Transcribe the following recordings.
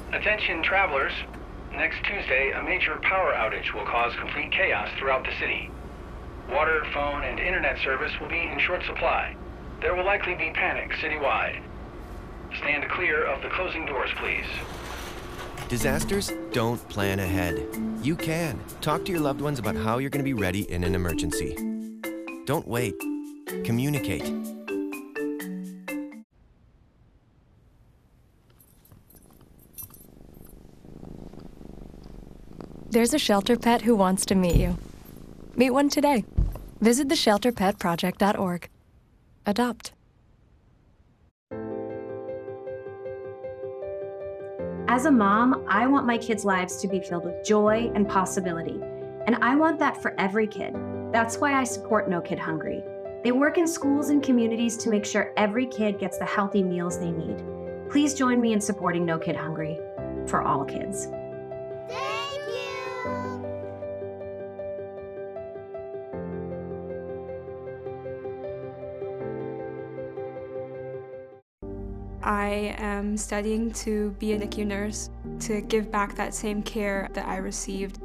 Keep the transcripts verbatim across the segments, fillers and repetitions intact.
Attention travelers. Next Tuesday, a major power outage will cause complete chaos throughout the city. Water, phone, and internet service will be in short supply. There will likely be panic citywide. Stand clear of the closing doors, please. Disasters don't plan ahead. You can. Talk to your loved ones about how you're going to be ready in an emergency. Don't wait. Communicate. There's a shelter pet who wants to meet you. Meet one today. Visit the shelter pet project dot org. Adopt. As a mom, I want my kids' lives to be filled with joy and possibility. And I want that for every kid. That's why I support No Kid Hungry. They work in schools and communities to make sure every kid gets the healthy meals they need. Please join me in supporting No Kid Hungry for all kids. Thank you! I am studying to be a N I C U nurse, to give back that same care that I received.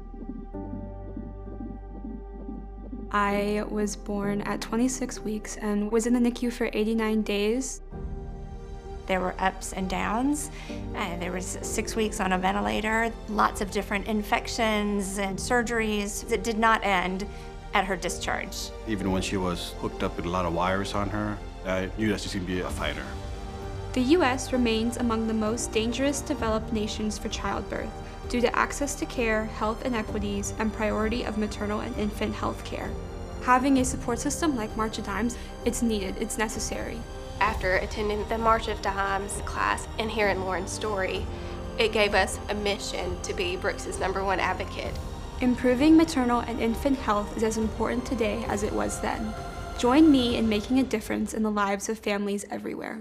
I was born at twenty-six weeks and was in the N I C U for eighty-nine days. There were ups and downs. Uh, there was six weeks on a ventilator, lots of different infections and surgeries that did not end at her discharge. Even when she was hooked up with a lot of wires on her, I knew that she was going to be a fighter. The U S remains among the most dangerous developed nations for childbirth due to access to care, health inequities, and priority of maternal and infant health care. Having a support system like March of Dimes, it's needed, it's necessary. After attending the March of Dimes class and hearing Lauren's story, it gave us a mission to be Brooks's number one advocate. Improving maternal and infant health is as important today as it was then. Join me in making a difference in the lives of families everywhere.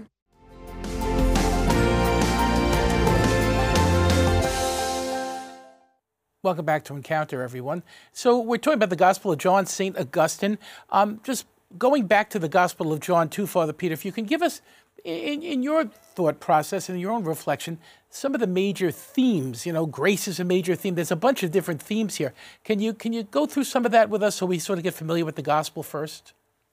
Welcome back to Encounter, everyone. So we're talking about the Gospel of John, Saint Augustine. Um, just going back to the Gospel of John too, Father Peter, if you can give us, in, in your thought process and your own reflection, some of the major themes. You know, grace is a major theme. There's a bunch of different themes here. Can you can you go through some of that with us so we sort of get familiar with the Gospel first?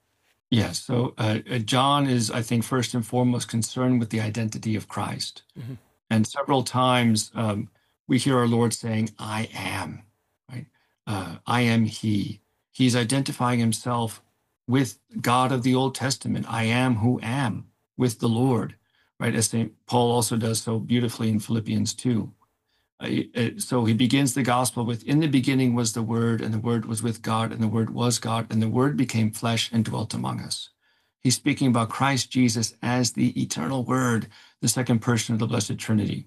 Yes. So uh, John is, I think, first and foremost concerned with the identity of Christ. Mm-hmm. And several times um, we hear our Lord saying, I am, right? Uh, I am he. He's identifying himself with God of the Old Testament. I am who am, with the Lord, right? As Saint Paul also does so beautifully in Philippians two. Uh, so he begins the gospel with, in the beginning was the Word, and the Word was with God, and the Word was God, and the Word became flesh and dwelt among us. He's speaking about Christ Jesus as the eternal Word, the second person of the Blessed Trinity.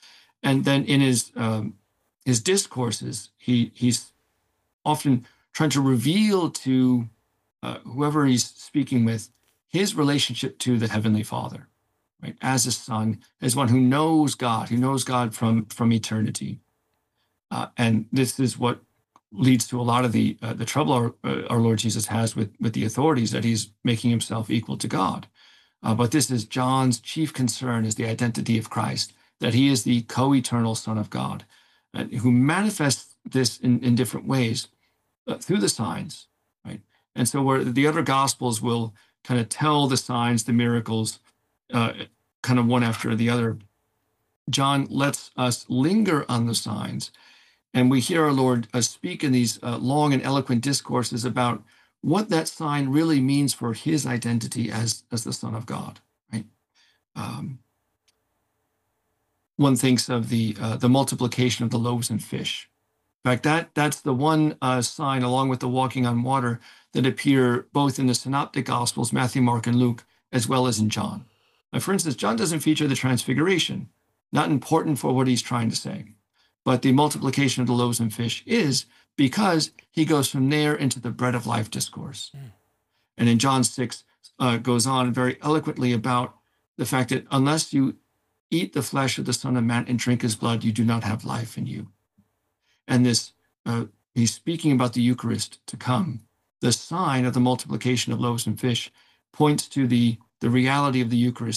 And then in his um, his discourses, he he's often trying to reveal to uh, whoever he's speaking with his relationship to the Heavenly Father, right? As a son, as one who knows God, who knows God from, from eternity. Uh, and this is what leads to a lot of the uh, the trouble our, uh, our Lord Jesus has with, with the authorities, that he's making himself equal to God. Uh, but this is John's chief concern, is the identity of Christ, that he is the co-eternal Son of God, uh, who manifests this in, in different ways uh, through the signs, right? And so where the other Gospels will kind of tell the signs, the miracles, uh, kind of one after the other, John lets us linger on the signs. And we hear our Lord uh, speak in these uh, long and eloquent discourses about what that sign really means for his identity as, as the Son of God, right? Um, one thinks of the uh, the multiplication of the loaves and fish. In fact, that that's the one uh, sign, along with the walking on water, that appear both in the Synoptic Gospels, Matthew, Mark, and Luke, as well as in John. Now, for instance, John doesn't feature the transfiguration, not important for what he's trying to say. But the multiplication of the loaves and fish is, because he goes from there into the bread of life discourse. Mm. And in John six, uh, goes on very eloquently about the fact that unless you eat the flesh of the Son of Man and drink his blood, you do not have life in you. And this, uh, he's speaking about the Eucharist to come. The sign of the multiplication of loaves and fish points to the, the reality of the Eucharist